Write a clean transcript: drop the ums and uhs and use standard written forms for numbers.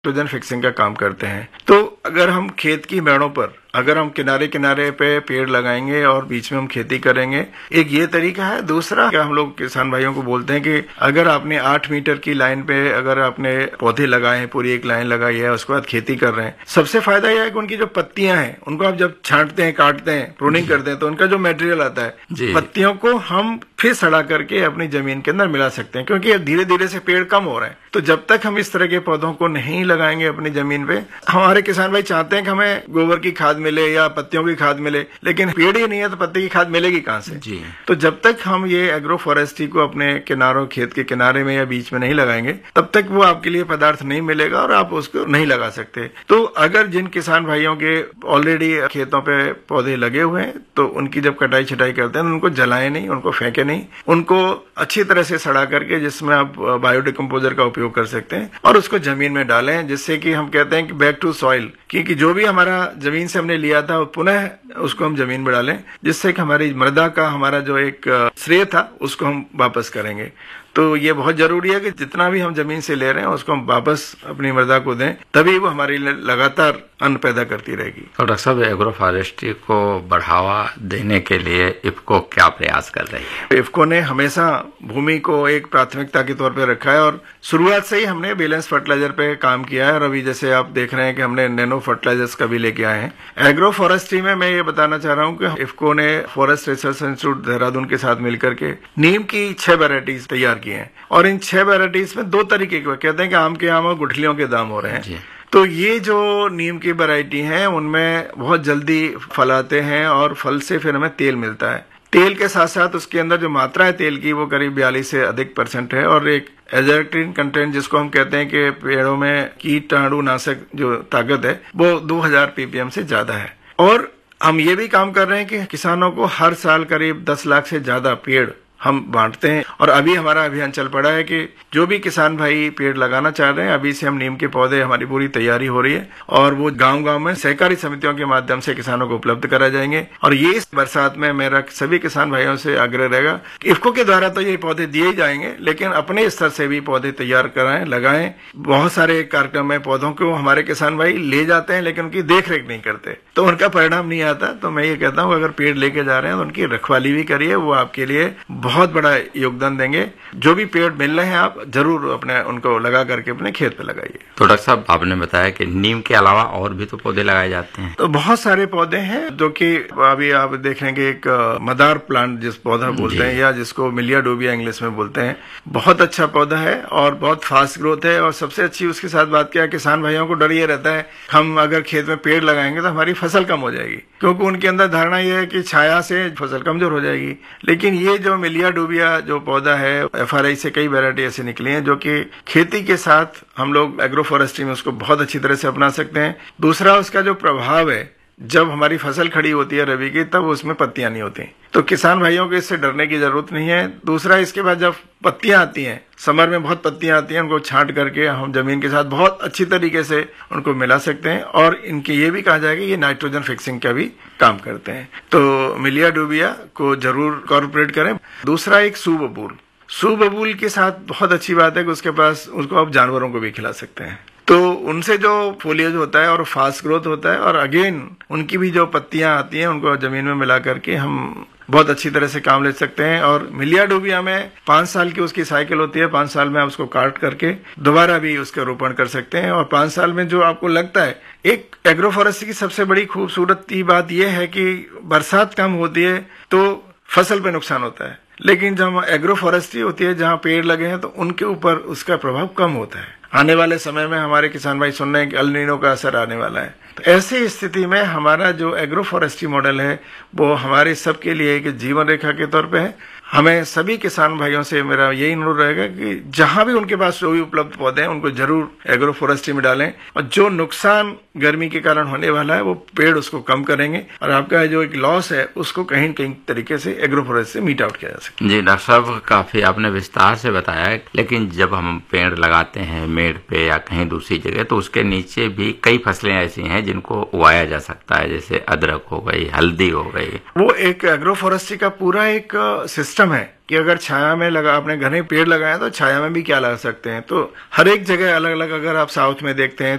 Nitrogen fixing का काम करते हैं। तो अगर हम खेत की मेड़ों पर अगर हम किनारे किनारे पे पेड़ लगाएंगे और बीच में हम खेती करेंगे, एक ये तरीका है। दूसरा हम लोग किसान भाइयों को बोलते हैं कि अगर आपने 8 मीटर की लाइन पे अगर आपने पौधे लगाए हैं, पूरी एक लाइन लगाई है, उसके बाद खेती कर रहे हैं, सबसे फायदा यह है कि उनकी जो पत्तियां हैं उनको आप जब छांटते हैं, काटते हैं, प्रूनिंग करते हैं, तो उनका जो मटेरियल आता है पत्तियों को हम फिर सड़ा करके अपनी जमीन के अंदर मिला सकते हैं, क्योंकि धीरे धीरे से पेड़ कम हो रहे हैं। तो जब तक हम इस तरह के पौधों को नहीं लगाएंगे अपनी जमीन पे, हमारे किसान भाई चाहते हैं कि हमें गोबर की खाद मिले या पत्तियों की खाद मिले, लेकिन पेड़ ही नहीं है तो पत्ती की खाद मिलेगी कहां से जी। तो जब तक हम ये एग्रो फॉरेस्ट्री को अपने किनारों, खेत के किनारे में या बीच में नहीं लगाएंगे, तब तक वो आपके लिए पदार्थ नहीं मिलेगा और आप उसको नहीं लगा सकते। तो अगर जिन किसान भाइयों के ऑलरेडी खेतों पे पौधे लगे हुए हैं, तो उनकी जब कटाई छटाई करते हैं तो उनको जलाएं नहीं, उनको फेंके नहीं, उनको अच्छी तरह से सड़ा करके, जिसमें आप बायोडिकम्पोजर का उपयोग कर सकते हैं, और उसको जमीन में डालें, जिससे कि हम कहते हैं कि बैक टू सॉइल, क्योंकि जो भी हमारा जमीन से हमने लिया था पुनः उसको हम जमीन में डालें, जिससे कि हमारी मृदा का हमारा जो एक श्रेय था उसको हम वापस करेंगे। तो ये बहुत जरूरी है कि जितना भी हम जमीन से ले रहे हैं उसको हम वापस अपनी मृदा को दें, तभी वो हमारे लिए लगातार अन्न पैदा करती रहेगी। तो डॉक्टर साहब, एग्रो फॉरेस्ट्री को बढ़ावा देने के लिए इफको क्या प्रयास कर रही है? इफको ने हमेशा भूमि को एक प्राथमिकता के तौर पर रखा है और शुरुआत से ही हमने बैलेंस फर्टिलाइजर पे काम किया है। और अभी जैसे आप देख रहे हैं कि हमने नैनो फर्टिलाइजर्स का भी लेके आए हैं। एग्रो फॉरेस्ट्री में मैं ये बताना चाह रहा हूँ कि इफको ने फॉरेस्ट रिसर्च इंस्टीट्यूट देहरादून के साथ मिलकर के नीम की 6 वेराइटीज तैयार की हैं, और इन 6 वेराइटीज में 2 तरीके के कहते हैं कि आम के आम और गुठलियों के दाम हो रहे हैं। तो ये जो नीम की वैरायटी हैं उनमें बहुत जल्दी फल आते हैं और फल से फिर हमें तेल मिलता है। तेल के साथ साथ उसके अंदर जो मात्रा है तेल की वो करीब 42 से अधिक % है, और एक एजर्टिन कंटेंट जिसको हम कहते हैं कि पेड़ों में कीटाणु नाशक जो ताकत है वो 2000 ppm से ज्यादा है। और हम ये भी काम कर रहे हैं कि किसानों को हर साल करीब 10 लाख से ज्यादा पेड़ हम बांटते हैं। और अभी हमारा अभियान चल पड़ा है कि जो भी किसान भाई पेड़ लगाना चाह रहे हैं, अभी से हम नीम के पौधे, हमारी पूरी तैयारी हो रही है और वो गांव-गांव में सहकारी समितियों के माध्यम से किसानों को उपलब्ध कराए जाएंगे। और ये इस बरसात में मेरा सभी किसान भाइयों से आग्रह रहेगा कि इफको के द्वारा तो ये पौधे दिए ही जाएंगे, लेकिन अपने स्तर से भी पौधे तैयार कराएं, लगाएं। बहुत सारे कार्यक्रम में पौधों को हमारे किसान भाई ले जाते हैं लेकिन उनकी देख रेख नहीं करते, तो उनका परिणाम नहीं आता। तो मैं ये कहता हूँ अगर पेड़ लेके जा रहे हैं तो उनकी रखवाली भी करिए, वो आपके लिए बहुत बड़ा योगदान देंगे। जो भी पेड़ मिल रहे हैं आप जरूर अपने उनको लगा करके अपने खेत पे लगाइए। तो डॉक्टर साहब, आपने बताया कि नीम के अलावा और भी तो पौधे लगाए जाते हैं। तो बहुत सारे पौधे हैं जो कि अभी आप देखेंगे, एक मदार प्लांट जिस पौधा बोलते हैं या जिसको मिलिया डोबिया इंग्लिश में बोलते हैं, बहुत अच्छा पौधा है और बहुत फास्ट ग्रोथ है। और सबसे अच्छी उसके साथ बात क्या है, किसान भाइयों को डर ये रहता है हम अगर खेत में पेड़ लगाएंगे तो हमारी फसल कम हो जाएगी, क्योंकि उनके अंदर धारणा यह है कि छाया से फसल कमजोर हो जाएगी। लेकिन ये जो मिलिया डोबिया जो पौधा है, FRI से कई वैरायटी ऐसी निकली हैं जो कि खेती के साथ हम लोग एग्रो फॉरेस्ट्री में उसको बहुत अच्छी तरह से अपना सकते हैं। दूसरा, उसका जो प्रभाव है, जब हमारी फसल खड़ी होती है रबी की, तब उसमें पत्तियां नहीं होती, तो किसान भाइयों को इससे डरने की जरूरत नहीं है। दूसरा, इसके बाद जब पत्तियां आती हैं, समर में बहुत पत्तियां आती हैं, उनको छांट करके हम जमीन के साथ बहुत अच्छी तरीके से उनको मिला सकते हैं। और इनके ये भी कहा जाएगा ये नाइट्रोजन फिक्सिंग का भी काम करते हैं। तो मिलिया डोबिया को जरूर कॉर्पोरेट करें। दूसरा, एक सूबबूल के साथ बहुत अच्छी बात है कि उसके पास उसको आप जानवरों को भी खिला सकते हैं, तो उनसे जो फोलिएज होता है और फास्ट ग्रोथ होता है, और अगेन उनकी भी जो पत्तियां आती हैं उनको जमीन में मिला करके हम बहुत अच्छी तरह से काम ले सकते हैं। और मिलिया डोबिया में 5 साल की उसकी साइकिल होती है, 5 साल में आप उसको काट करके दोबारा भी उसका रोपण कर सकते हैं। और 5 साल में जो आपको लगता है, एक एग्रो फॉरेस्ट्री की सबसे बड़ी खूबसूरत बात यह है कि बरसात कम होती है तो फसल पे नुकसान होता है, लेकिन जब एग्रो फॉरेस्ट्री होती है जहां पेड़ लगे हैं तो उनके ऊपर उसका प्रभाव कम होता है। आने वाले समय में हमारे किसान भाई सुन रहे हैं कि अल नीनो का असर आने वाला है, तो ऐसी स्थिति में हमारा जो एग्रो फॉरेस्ट्री मॉडल है वो हमारे सबके लिए एक जीवन रेखा के तौर पे है। हमें सभी किसान भाइयों से मेरा यही अनुरोध रहेगा कि जहां भी उनके पास जो भी उपलब्ध पौधे हैं उनको जरूर एग्रो फॉरेस्ट्री में डालें, और जो नुकसान गर्मी के कारण होने वाला है वो पेड़ उसको कम करेंगे, और आपका जो एक लॉस है उसको कहीं न कहीं तरीके से एग्रो फॉरेस्ट्री से मीट आउट किया जा सकता है। जी डॉक्टर साहब, काफी आपने विस्तार से बताया, लेकिन जब हम पेड़ लगाते हैं मेड़ पे या कहीं दूसरी जगह, तो उसके नीचे भी कई फसलें ऐसी हैं जिनको उगाया जा सकता है, जैसे अदरक हो गई, हल्दी हो गई। वो एक एग्रो फॉरेस्ट्री का पूरा एक सिस्टम है कि अगर छाया में लगा, अपने घर में पेड़ लगाए तो छाया में भी क्या लगा सकते हैं। तो हर एक जगह अलग अलग, अगर आप साउथ में देखते हैं